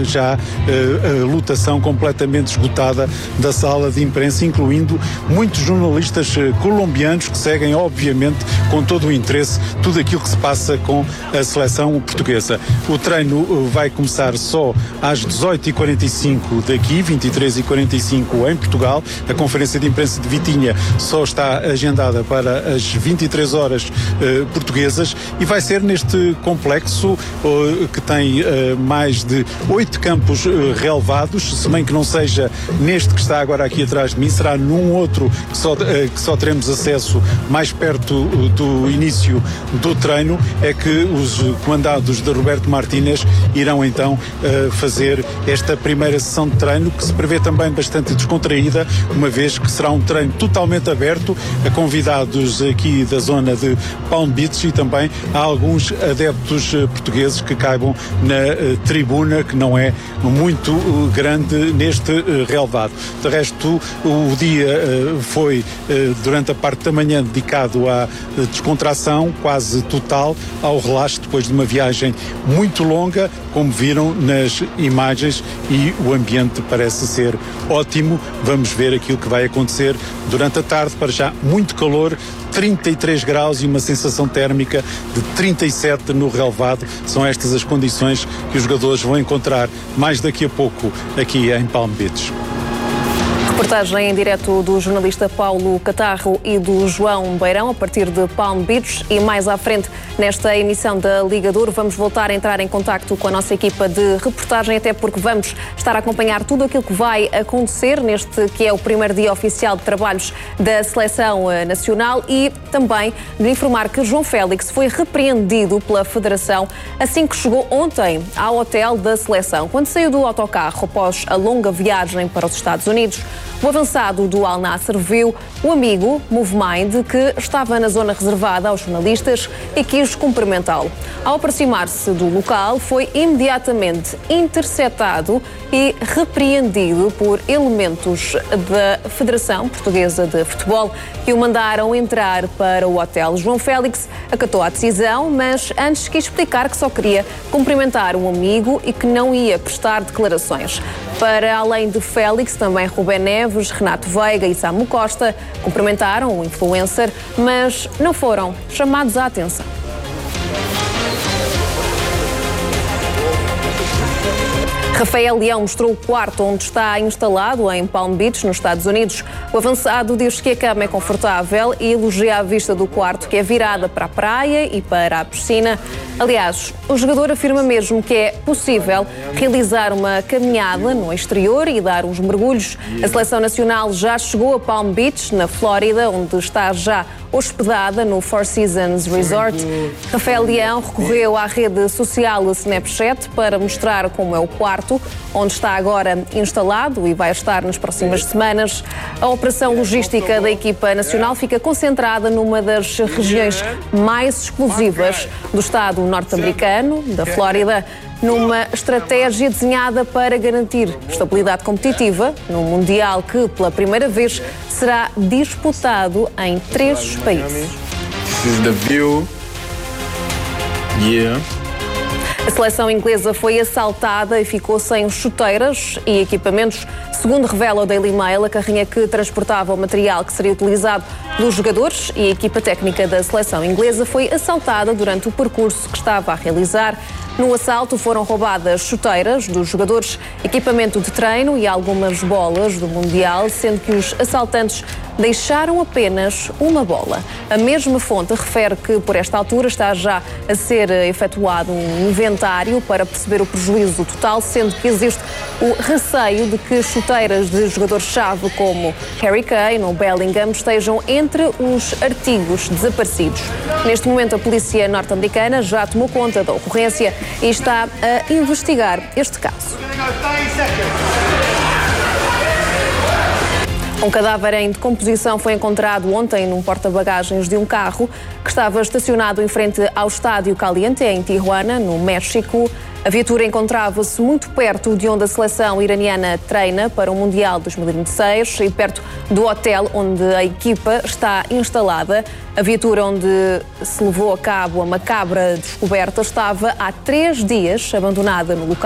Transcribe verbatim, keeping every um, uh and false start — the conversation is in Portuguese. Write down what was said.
já a lotação completamente esgotada da sala de imprensa, incluindo muitos jornalistas colombianos que seguem, obviamente, com todo o interesse, tudo aquilo que se passa com a seleção portuguesa. O treino vai começar só às dezoito e quarenta e cinco daqui, vinte e três e quarenta e cinco em Portugal. A conferência de imprensa de Vitinha só está agendada para as vinte e três horas uh, portuguesas e vai ser neste complexo uh, que tem uh, mais de oito campos uh, relevados, se bem que não seja neste que está agora aqui atrás de mim, será num outro que só, uh, que só teremos acesso mais perto uh, do início do treino, é que os comandados de Roberto Martínez irão então uh, fazer esta primeira sessão de treino, que se prevê também bastante descontraída, uma vez que será um treino totalmente aberto a convidados aqui da zona de Palm Beach e também a alguns adeptos uh, portugueses que caibam na uh, tribuna, que não é muito uh, grande neste uh, relevado. De resto, o dia uh, foi uh, durante a parte da manhã dedicado à uh, descontração quase total, ao relaxo depois de uma viagem muito longa, como viram nas imagens, e o ambiente parece ser ótimo. Vamos ver aquilo que vai acontecer durante a tarde. Para já muito calor, trinta e três graus e uma sensação térmica de trinta e sete no relevado. São estas as condições que os jogadores vão encontrar mais daqui a pouco aqui em Palm Beach. Reportagem em direto do jornalista Paulo Catarro e do João Beirão, a partir de Palm Beach, e mais à frente nesta emissão da Liga Douro vamos voltar a entrar em contacto com a nossa equipa de reportagem, até porque vamos estar a acompanhar tudo aquilo que vai acontecer neste que é o primeiro dia oficial de trabalhos da Seleção Nacional, e também de informar que João Félix foi repreendido pela Federação assim que chegou ontem ao hotel da Seleção. Quando saiu do autocarro após a longa viagem para os Estados Unidos, o avançado do Al Nassr viu o amigo Movemind, que estava na zona reservada aos jornalistas, e quis cumprimentá-lo. Ao aproximar-se do local, foi imediatamente interceptado e repreendido por elementos da Federação Portuguesa de Futebol, que o mandaram entrar para o hotel. João Félix acatou a decisão, mas antes quis explicar que só queria cumprimentar um amigo e que não ia prestar declarações. Para além de Félix, também Rubén Neves, Renato Veiga e Samu Costa cumprimentaram o influencer, mas não foram chamados à atenção. Rafael Leão mostrou o quarto onde está instalado em Palm Beach, nos Estados Unidos. O avançado diz que a cama é confortável e elogia a vista do quarto, que é virada para a praia e para a piscina. Aliás, o jogador afirma mesmo que é possível realizar uma caminhada no exterior e dar uns mergulhos. A Seleção Nacional já chegou a Palm Beach, na Flórida, onde está já hospedada no Four Seasons Resort. Rafael Leão recorreu à rede social Snapchat para mostrar como é o quarto, onde está agora instalado e vai estar nas próximas semanas. A operação logística da equipa nacional fica concentrada numa das regiões mais exclusivas do estado norte-americano, da Flórida, numa estratégia desenhada para garantir estabilidade competitiva no Mundial, que pela primeira vez será disputado em três países. This is the view. Yeah. A seleção inglesa foi assaltada e ficou sem chuteiras e equipamentos. Segundo revela o Daily Mail, a carrinha que transportava o material que seria utilizado pelos jogadores e a equipa técnica da seleção inglesa foi assaltada durante o percurso que estava a realizar. No assalto foram roubadas chuteiras dos jogadores, equipamento de treino e algumas bolas do Mundial, sendo que os assaltantes deixaram apenas uma bola. A mesma fonte refere que, por esta altura, está já a ser efetuado um inventário para perceber o prejuízo total, sendo que existe o receio de que chuteiras de jogadores-chave como Harry Kane ou Bellingham estejam entre os artigos desaparecidos. Neste momento, a polícia norte-americana já tomou conta da ocorrência e está a investigar este caso. Um cadáver em decomposição foi encontrado ontem num porta-bagagens de um carro que estava estacionado em frente ao estádio Caliente, em Tijuana, no México. A viatura encontrava-se muito perto de onde a seleção iraniana treina para o Mundial dois mil e vinte e seis e perto do hotel onde a equipa está instalada. A viatura onde se levou a cabo a macabra descoberta estava há três dias abandonada no local.